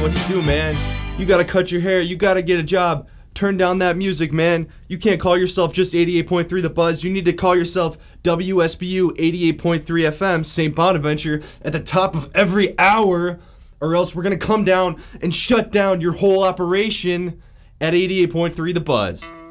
what to do, man. You gotta cut your hair. You gotta get a job. Turn down that music, man. You can't call yourself just 88.3 The Buzz. You need to call yourself WSBU 88.3 FM, St. Bonaventure, at the top of every hour, or else we're going to come down and shut down your whole operation at 88.3 The Buzz.